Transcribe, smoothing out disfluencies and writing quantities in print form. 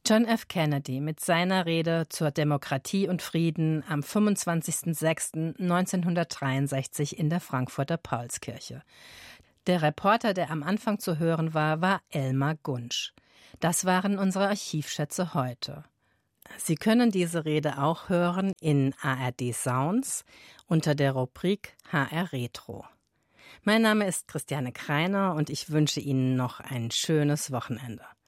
John F. Kennedy mit seiner Rede zur Demokratie und Frieden am 25.06.1963 in der Frankfurter Paulskirche. Der Reporter, der am Anfang zu hören war, war Elmar Gunsch. Das waren unsere Archivschätze heute. Sie können diese Rede auch hören in ARD Sounds unter der Rubrik HR Retro. Mein Name ist Christiane Kreiner und ich wünsche Ihnen noch ein schönes Wochenende.